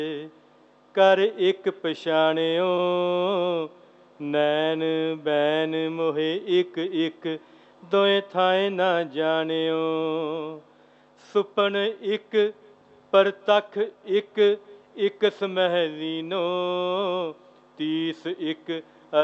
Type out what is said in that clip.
ਕਰ ਇੱਕ ਪਛਾਣਿਓ, ਨੈਣ ਬੈਨ ਮੋਹੇ ਇੱਕ ਇੱਕ, ਦੋਏ ਥਾਏ ਨਾ ਜਾਣਿਓ। ਸੁਪਨ ਇੱਕ ਪ੍ਰਤੱਖ ਇੱਕ, ਇੱਕ ਸਮਹਿ ਲੀਨੋ, ਤੀਸ ਇੱਕ